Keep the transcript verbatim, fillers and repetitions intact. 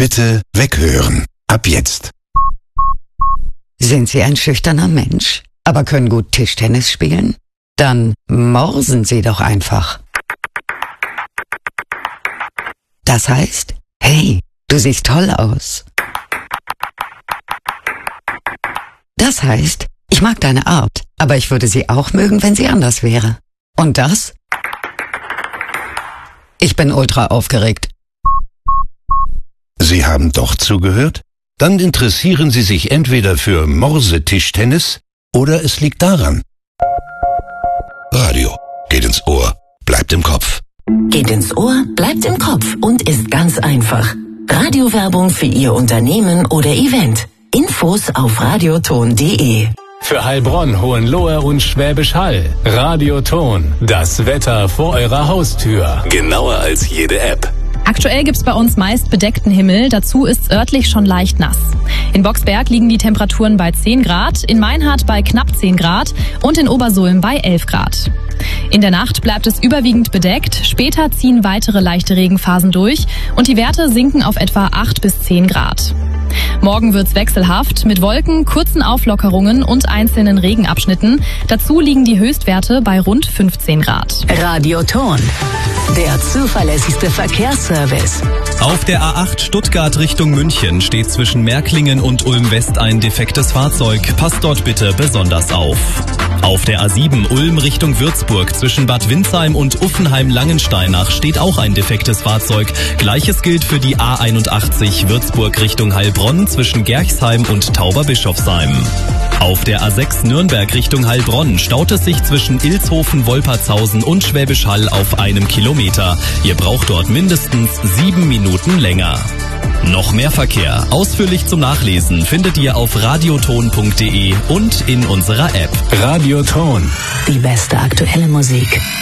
Bitte weghören. Ab jetzt. Sind Sie ein schüchterner Mensch, aber können gut Tischtennis spielen? Dann morsen Sie doch einfach. Das heißt, hey, du siehst toll aus. Das heißt, ich mag deine Art, aber ich würde sie auch mögen, wenn sie anders wäre. Und das? Ich bin ultra aufgeregt. Sie haben doch zugehört? Dann interessieren Sie sich entweder für Morsetischtennis oder es liegt daran. Radio geht ins Ohr, bleibt im Kopf. Geht ins Ohr, bleibt im Kopf und ist ganz einfach. Radiowerbung für Ihr Unternehmen oder Event. Infos auf radioton punkt de. Für Heilbronn, Hohenlohe und Schwäbisch Hall. Radioton, das Wetter vor eurer Haustür. Genauer als jede App. Aktuell gibt's bei uns meist bedeckten Himmel, dazu ist's örtlich schon leicht nass. In Boxberg liegen die Temperaturen bei zehn Grad, in Meinhard bei knapp zehn Grad und in Obersulm bei elf Grad. In der Nacht bleibt es überwiegend bedeckt, später ziehen weitere leichte Regenphasen durch und die Werte sinken auf etwa acht bis zehn Grad. Morgen wird's wechselhaft mit Wolken, kurzen Auflockerungen und einzelnen Regenabschnitten. Dazu liegen die Höchstwerte bei rund fünfzehn Grad. Radioton, der zuverlässigste Verkehrsservice. Auf der A acht Stuttgart Richtung München steht zwischen Märklingen und Ulm West ein defektes Fahrzeug. Passt dort bitte besonders auf. Auf der A sieben Ulm Richtung Würzburg zwischen Bad Windsheim und Uffenheim-Langensteinach steht auch ein defektes Fahrzeug. Gleiches gilt für die A einundachtzig Würzburg Richtung Heilbronn zwischen Gerchsheim und Tauberbischofsheim. Auf der A sechs Nürnberg Richtung Heilbronn staut es sich zwischen Ilshofen-Wolpertshausen und Schwäbisch Hall auf einem Kilometer. Ihr braucht dort mindestens sieben Minuten länger. Noch mehr Verkehr, ausführlich zum Nachlesen, findet ihr auf radioton punkt de und in unserer App. Radioton. Die beste aktuelle Musik.